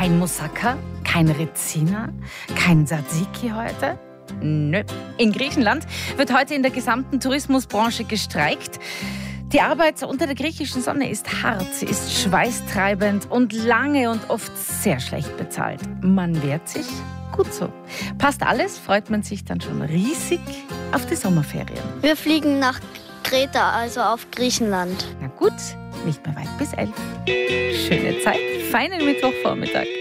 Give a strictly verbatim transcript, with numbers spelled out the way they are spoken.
Kein Moussaka, kein Rezina, kein Tzatziki heute? Nö. In Griechenland wird heute in der gesamten Tourismusbranche gestreikt. Die Arbeit unter der griechischen Sonne ist hart, sie ist schweißtreibend und lange und oft sehr schlecht bezahlt. Man wehrt sich, gut so. Passt alles, freut man sich dann schon riesig auf die Sommerferien. Wir fliegen nach Kreta, also auf Griechenland. Na gut, nicht mehr weit bis elf. Schöne Zeit, feinen Mittwochvormittag.